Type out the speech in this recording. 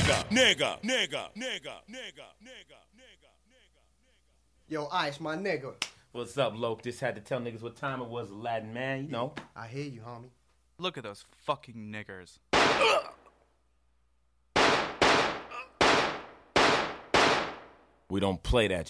Yo, Ice, my nigga. What's up, Loke? Just had to tell niggas what time it was, Aladdin, man. You know. I hear you, homie. Look at those fucking niggers. We don't play that